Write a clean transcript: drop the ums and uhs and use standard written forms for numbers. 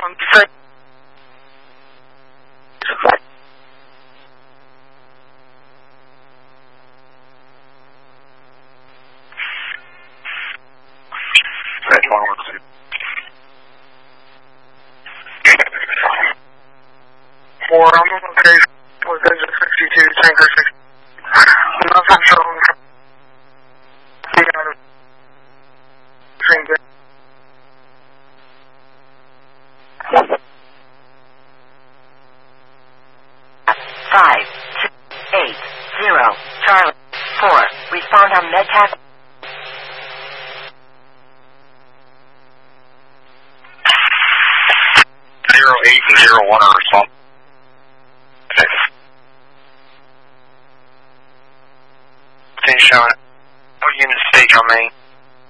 我让梦可以，我在这62tanker 6，麻烦收这样的声音。 5, 2, 8, 0, Charlie 4. Respond on MedTac. 08 and 01 are respond.